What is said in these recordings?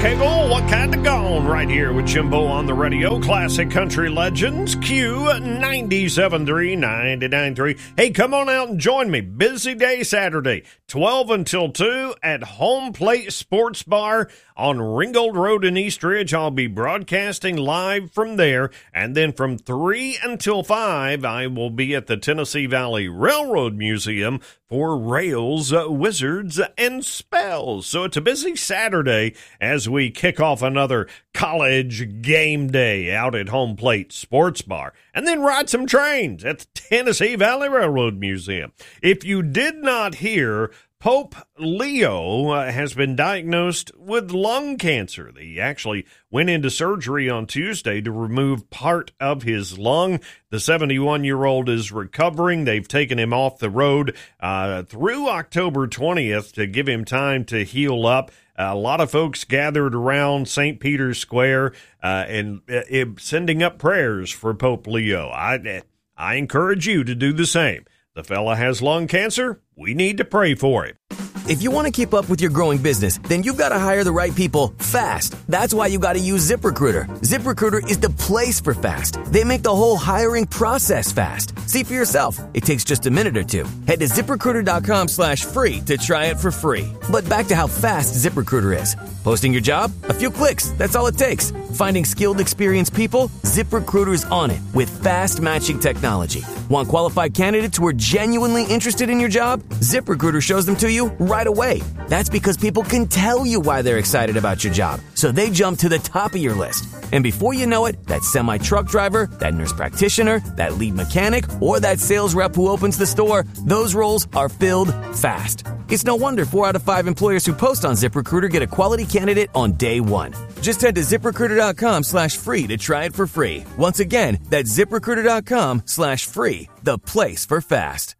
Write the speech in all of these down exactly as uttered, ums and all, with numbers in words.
Cable, what kind of gone? Right here with Jimbo on the radio. Classic Country Legends, Q ninety-seven point three, ninety-nine point three. Hey, come on out and join me. Busy day Saturday, twelve until two at Home Plate Sports Bar on Ringgold Road in East Ridge. I'll be broadcasting live from there. And then from three until five, I will be at the Tennessee Valley Railroad Museum for Rails, uh, Wizards, and Spells. So it's a busy Saturday as we kick off another college game day out at Home Plate Sports Bar. And then ride some trains at the Tennessee Valley Railroad Museum. If you did not hear, Pope Leo uh, has been diagnosed with lung cancer. He actually went into surgery on Tuesday to remove part of his lung. The seventy-one-year-old is recovering. They've taken him off the road uh, through October twentieth to give him time to heal up. Uh, a lot of folks gathered around Saint Peter's Square uh, and uh, sending up prayers for Pope Leo. I, I encourage you to do the same. The fella has lung cancer. We need to pray for him. If you want to keep up with your growing business, then you've got to hire the right people fast. That's why you got to use ZipRecruiter. ZipRecruiter is the place for fast. They make the whole hiring process fast. See for yourself. It takes just a minute or two. Head to ZipRecruiter.com slash free to try it for free. But back to how fast ZipRecruiter is. Posting your job? A few clicks. That's all it takes. Finding skilled, experienced people? ZipRecruiter's on it with fast matching technology. Want qualified candidates who are genuinely interested in your job? ZipRecruiter shows them to you right away. That's because people can tell you why they're excited about your job, so they jump to the top of your list. And before you know it, that semi-truck driver, that nurse practitioner, that lead mechanic, or that sales rep who opens the store, those roles are filled fast. It's no wonder four out of five employers who post on ZipRecruiter get a quality candidate on day one. Just head to ZipRecruiter.com slash free to try it for free. Once again, that's ZipRecruiter.com slash free, the place for fast.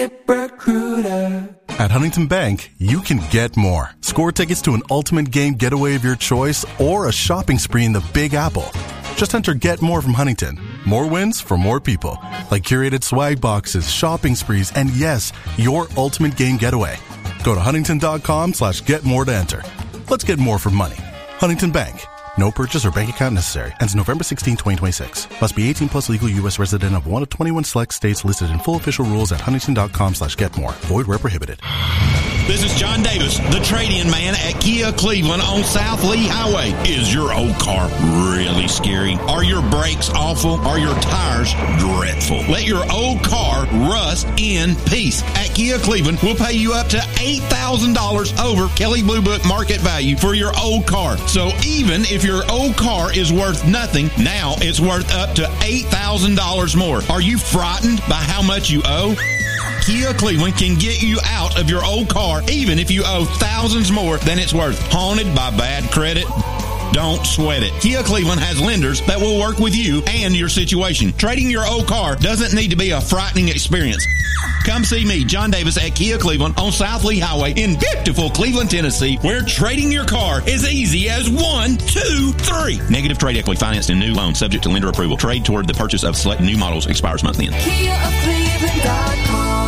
ZipRecruiter. At Huntington Bank, you can get more. Score tickets to an ultimate game getaway of your choice or a shopping spree in the Big Apple. Just enter Get More from Huntington. More wins for more people. Like curated swag boxes, shopping sprees, and yes, your ultimate game getaway. Go to huntington.com slash get more to enter. Let's get more for money. Huntington Bank. No purchase or bank account necessary. Ends November sixteenth, twenty twenty-six. Must be eighteen plus, legal U S resident of one of twenty-one select states listed in full official rules at huntington.com slash get more. Void where prohibited. This is John Davis, the trade-in man at Kia Cleveland on South Lee Highway. Is your old car really scary? Are your brakes awful? Are your tires dreadful? Let your old car rust in peace. At Kia Cleveland, we'll pay you up to eight thousand dollars over Kelley Blue Book market value for your old car. So even if your old car is worth nothing, now it's worth up to eight thousand dollars more. Are you frightened by how much you owe? Kia Cleveland can get you out of your old car even if you owe thousands more than it's worth. Haunted by bad credit? Don't sweat it. Kia Cleveland has lenders that will work with you and your situation. Trading your old car doesn't need to be a frightening experience. Come see me, John Davis, at Kia Cleveland on South Lee Highway in beautiful Cleveland, Tennessee, where trading your car is easy as one, two, three. Negative trade equity financed in new loan subject to lender approval. Trade toward the purchase of select new models expires month end. Kia of Cleveland dot com.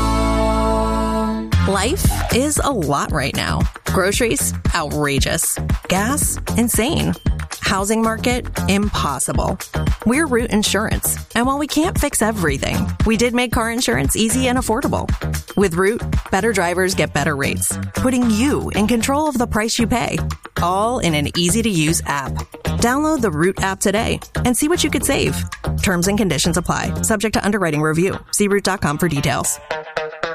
Life is a lot right now. Groceries, outrageous. Gas, insane. Housing market, impossible. We're Root Insurance, and while we can't fix everything, we did make car insurance easy and affordable. With Root, better drivers get better rates, putting you in control of the price you pay, all in an easy-to-use app. Download the Root app today and see what you could save. Terms and conditions apply, subject to underwriting review. See root dot com for details.